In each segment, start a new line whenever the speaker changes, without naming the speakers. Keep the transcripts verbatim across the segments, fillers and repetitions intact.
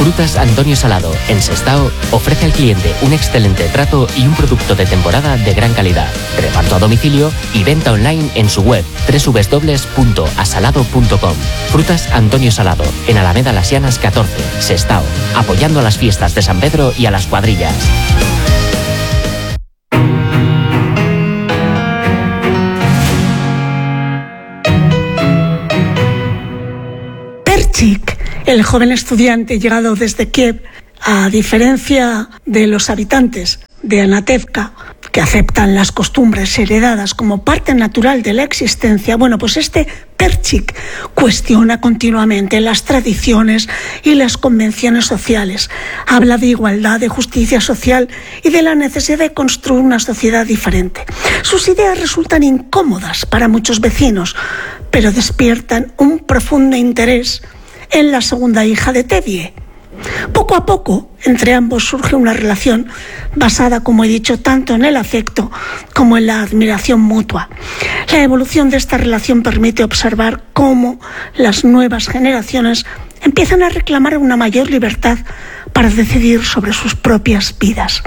Frutas Antonio Salado, en Sestao, ofrece al cliente un excelente trato y un producto de temporada de gran calidad. Reparto a domicilio y venta online en su web doble u doble u doble u punto asalado punto com. Frutas Antonio Salado, en Alameda Las Llanas catorce, Sestao, apoyando a las fiestas de San Pedro y a las cuadrillas.
Perchik, el joven estudiante llegado desde Kiev, a diferencia de los habitantes de Anatevka, que aceptan las costumbres heredadas como parte natural de la existencia, bueno, pues este Perchik cuestiona continuamente las tradiciones y las convenciones sociales. Habla de igualdad, de justicia social y de la necesidad de construir una sociedad diferente. Sus ideas resultan incómodas para muchos vecinos, pero despiertan un profundo interés en la segunda hija de Tevye. Poco a poco, entre ambos surge una relación basada, como he dicho, tanto en el afecto como en la admiración mutua. La evolución de esta relación permite observar cómo las nuevas generaciones empiezan a reclamar una mayor libertad para decidir sobre sus propias vidas.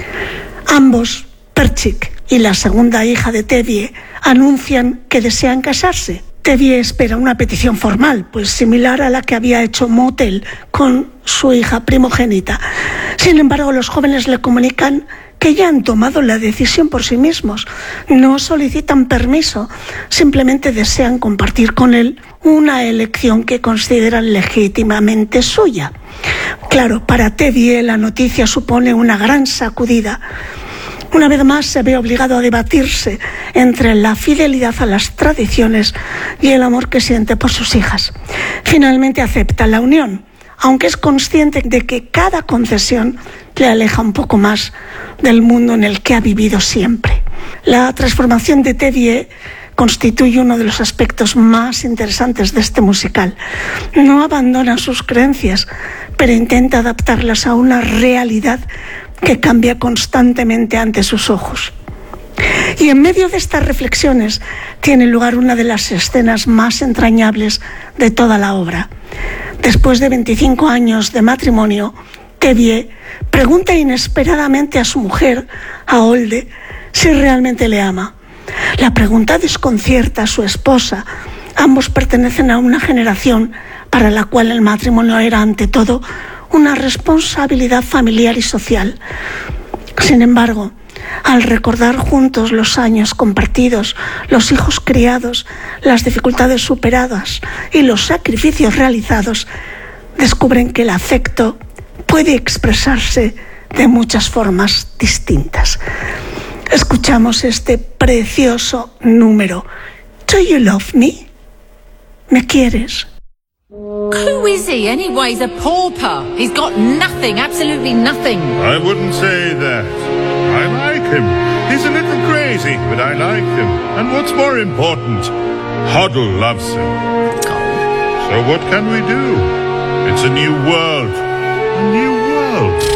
Ambos, Perchik y la segunda hija de Tevye, anuncian que desean casarse. Tevye espera una petición formal, pues similar a la que había hecho Motel con su hija primogénita. Sin embargo, los jóvenes le comunican que ya han tomado la decisión por sí mismos. No solicitan permiso, simplemente desean compartir con él una elección que consideran legítimamente suya. Claro, para Tevye la noticia supone una gran sacudida. Una vez más se ve obligado a debatirse entre la fidelidad a las tradiciones y el amor que siente por sus hijas. Finalmente acepta la unión, aunque es consciente de que cada concesión le aleja un poco más del mundo en el que ha vivido siempre. La transformación de Tevye constituye uno de los aspectos más interesantes de este musical. No abandona sus creencias, pero intenta adaptarlas a una realidad que cambia constantemente ante sus ojos. Y en medio de estas reflexiones tiene lugar una de las escenas más entrañables de toda la obra. Después de veinticinco años de matrimonio, Tevye pregunta inesperadamente a su mujer, a Olde, si realmente le ama. La pregunta desconcierta a su esposa. Ambos pertenecen a una generación para la cual el matrimonio era, ante todo, una responsabilidad familiar y social. Sin embargo, al recordar juntos los años compartidos, los hijos criados, las dificultades superadas y los sacrificios realizados, descubren que el afecto puede expresarse de muchas formas distintas. Escuchamos este precioso número. Do you love me? ¿Me quieres?
Who is he anyway? He's a pauper. He's got nothing, absolutely nothing.
I wouldn't say that. I like him. He's a little crazy, but I like him. And what's more important, Hoddle loves him. So what can we do? It's a new world. A new world.